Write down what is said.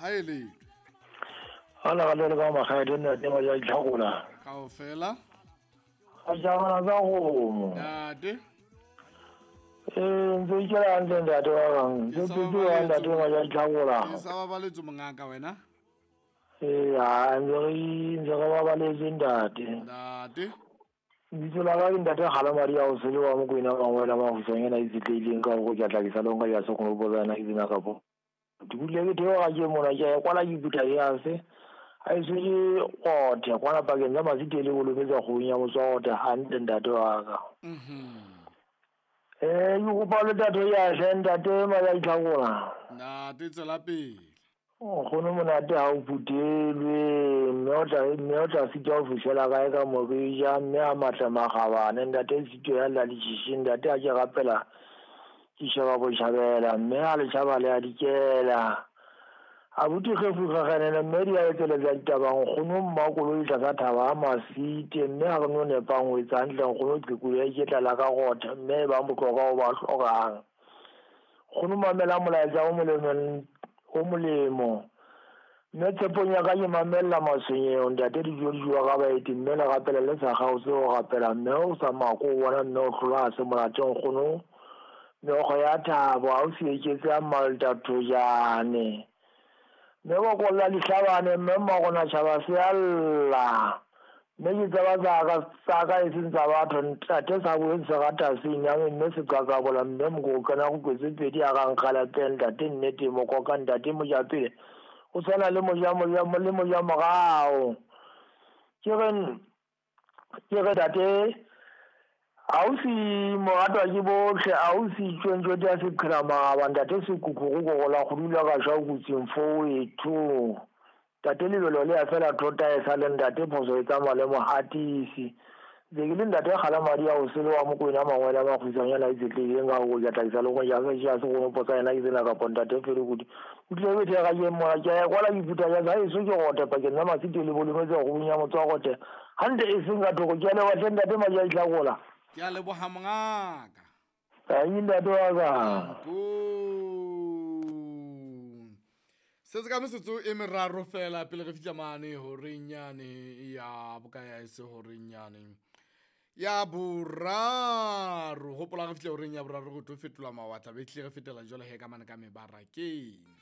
e le ala ga le ga magaedi nna te ba ja itlhagola kaofela ga jana tsa go ntate ntse ke la ntse ntate wa gang ke tse wa ntate ba ja itlhagola ke sa babaletso mongaka wena ntse ga ba baletse ntate ntate bitso la ga ntate gala madi a o se le wa mo kwena mangwela magusanyana itsetleileng ka go tla tlisa longa ya se go bozana ke dina ka po dibule ke theo ga ke mona ke kwala ke buta ya se a se ke gothe kwana pakeng tsa masitele go lometsa go nya motsota hante ntate wa ka ke gopa le tato ya se ntate ma ya itlhagola ntate tsela pele gono monate ha o putelwe mme o tla sitwa o fitlhela kae ka mobeja mme a matla magabane ntate sitwa ya la letšhišing ntate a ke gapela ke sheba botšhabela mme a letšhaba le a dikela a buti kgefukgaganele mme di a etseletsa ditabang gono mmakoloi tla sa thaba a masite mme a gono nepang o etsa ntle gono tlekolo ya iketlala ka gotha mme ba botlhoka o ba tlhokang gono mamela molaetsa o molemo mme tshepong ya ka ke mamelela maswenyeo ntate dijo diwa ka baeti mme le gapela le sa gao se o gapela mme o sa mako o bona mme o tlhola a se molateng gono meokgo ya thabo ga o sieketse a maltatojane mme go kolla ditlhabane mme mmagona tšhaba se a lla mme ke tseba tsaka e seng tsa batho ntate sa boeng se gata senyame mme se kakabola mme moko kana go kwetse pedi a gankgalape ntate nnete mokoka ntate mojapele o tshwana le mojamogao ke ge tate ausi mogatwa ke botlhe ausi tšwentswete ya sephiramagaba ntate sekukhu go gogola go dula ka swa o kutseng fo etho tate lebelo le ya fela thota e sa le ntate phoso e tsamaya le mohatisi be ke le ntate gala madi a o se le wa mokwena mangwele a magusanyana itsetleileng ka go ja tlagisa le go ja se gono posa yena ke tsena kapo ntate fele kudi utlile be thega ke mona ke kwala ke puta ja sa eso ke gote pakeng tsa masite le bolemetse go bonya motho wa gote hante e seng ka thoko ke a le watle ntate madi a itlhagola ke a leboga mongaka ntate wa ka se ka metsotso e meraro fela pele re fitlha mane horenyane ya bokaya e se horenyane ya boraro gopola re fitlha horeng ya boraro go to fetola mawatla be tle re fetela jole he ka mane ka mebarakeng